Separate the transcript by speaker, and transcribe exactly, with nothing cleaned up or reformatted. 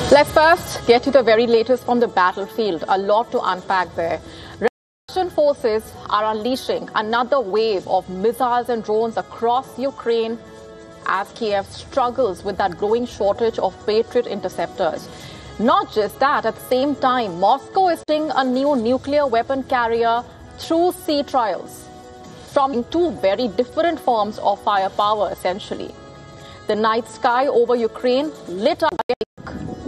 Speaker 1: Let's first get to the very latest from the battlefield. A lot to unpack there. Russian forces are unleashing another wave of missiles and drones across Ukraine as Kiev struggles with that growing shortage of Patriot interceptors. Not just that, at the same time, Moscow is putting a new nuclear weapon carrier through sea trials, from two very different forms of firepower, essentially. The night sky over Ukraine lit up